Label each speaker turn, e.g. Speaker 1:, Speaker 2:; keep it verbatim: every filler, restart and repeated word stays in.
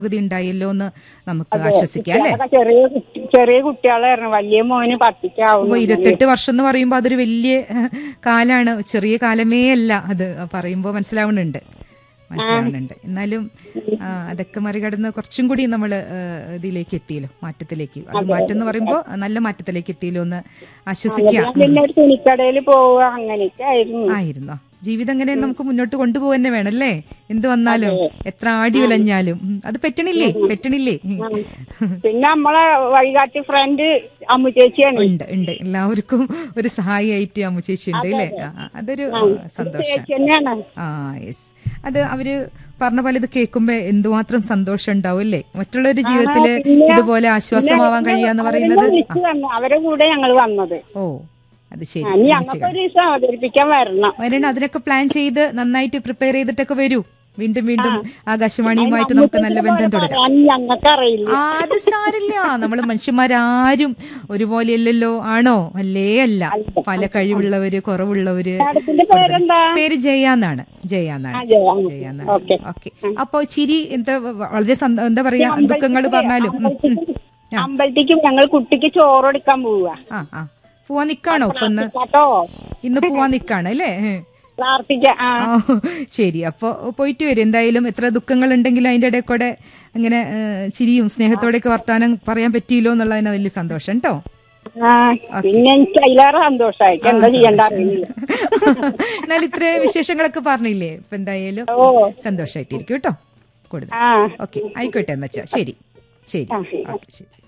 Speaker 1: പുരോഗതി ഉണ്ടായല്ലോ എന്ന് നമുക്ക് ആശ്വസിക്കാം അല്ലേ?
Speaker 2: ചെറിയ ചെറിയ കുട്ടികളായിരുന്നു, വലിയ മോന് പത്തിക്കാവും.
Speaker 1: ഇരുപത്തെട്ട് വർഷം എന്ന് പറയുമ്പോൾ അതൊരു വലിയ കാലാണ്, ചെറിയ കാലമേ അല്ല അത് പറയുമ്പോൾ മനസ്സിലാവുന്നുണ്ട് മനസ്സിലാവുന്നുണ്ട് എന്നാലും അതൊക്കെ മറികടന്ന് കുറച്ചും കൂടി നമ്മൾ ഇതിലേക്ക് എത്തിയല്ലോ, മാറ്റത്തിലേക്ക്. അത് മാറ്റം എന്ന് പറയുമ്പോൾ നല്ല മാറ്റത്തിലേക്ക് എത്തിയല്ലോ എന്ന് ആശ്വസിക്കാം.
Speaker 2: തുണിക്കടയിൽ പോവുക അങ്ങനെയൊക്കെ
Speaker 1: ആയിരുന്നോ? ജീവിതം എങ്ങനെ നമുക്ക് മുന്നോട്ട് കൊണ്ടുപോകാൻ തന്നെ വേണല്ലേ, എന്ത് വന്നാലും എത്ര ആടി ഉലഞ്ഞാലും. അത് പറ്റണില്ലേ പറ്റണില്ലേ
Speaker 2: പിന്നെ നമ്മളെ വഴികാട്ടി ഫ്രണ്ട് അമ്മു ചേച്ചിയാണ്.
Speaker 1: ഉണ്ട് ഉണ്ട് എല്ലാവർക്കും ഒരു സഹായിയായിട്ട് അമ്മു ചേച്ചി ഉണ്ട് അല്ലേ? അതൊരു സന്തോഷം. ആ യെസ്, അത് അവര് പറഞ്ഞ പോലെ ഇത് കേൾക്കുമ്പോ എന്തുമാത്രം സന്തോഷം ഉണ്ടാവും അല്ലേ? മറ്റുള്ളവരുടെ ജീവിതത്തില് ഇതുപോലെ ആശ്വാസമാവാൻ കഴിയാന്ന് പറയുന്നത്.
Speaker 2: അവരെ കൂടെ ഞങ്ങൾ വന്നത്.
Speaker 1: ഓ അത് ശരി,
Speaker 2: അവതരിപ്പിക്കാൻ വരണം
Speaker 1: വരണം. അതിനൊക്കെ പ്ലാൻ ചെയ്ത് നന്നായിട്ട് പ്രിപ്പയർ ചെയ്തിട്ടൊക്കെ വരൂ. വീണ്ടും വീണ്ടും ആകാശവാണിയുമായിട്ട് നമുക്ക് നല്ല ബന്ധം തുടരാം. അത് സാരില്ല, നമ്മള് മനുഷ്യന്മാരാരും ഒരുപോലെയല്ലല്ലോ. ആണോ? അല്ലേ അല്ല, പല കഴിവുള്ളവര് കുറവുള്ളവര്. പേര് ജയാന്നാണ്. ജയാന്നാണ് ജയാന്നാണ് ഓക്കെ. അപ്പൊ ചിരി എന്താ വളരെ എന്താ പറയാ, ദുഃഖങ്ങൾ പറഞ്ഞാലും
Speaker 2: അമ്പലത്തേക്ക് ഞങ്ങൾ കുട്ടിക്ക് ചോറെടുക്കാൻ പോവുക.
Speaker 1: ആ ആ പോവാൻ നിക്കാണോ ഇപ്പൊ? ഇന്ന് ഇന്ന് പോവാൻ നിക്കാണ് അല്ലേ? ശരി, അപ്പൊ പോയിട്ട് വരും എന്തായാലും. എത്ര ദുഃഖങ്ങൾ ഉണ്ടെങ്കിലും അതിന്റെ ഇടയിൽ കൂടെ അങ്ങനെ ചിരിയും സ്നേഹത്തോടെയൊക്കെ വർത്താനം പറയാൻ പറ്റിയല്ലോ എന്നുള്ളതിന് വലിയ സന്തോഷം കേട്ടോ. എന്നാൽ ഇത്ര വിശേഷങ്ങളൊക്കെ പറഞ്ഞില്ലേ, ഇപ്പൊ എന്തായാലും സന്തോഷമായിട്ടിരിക്കും കേട്ടോ കൂടുതൽ. ഓക്കെ ആയിക്കോട്ടെ എന്നുവെച്ചാ ശരി ശരി ഓക്കെ ശരി.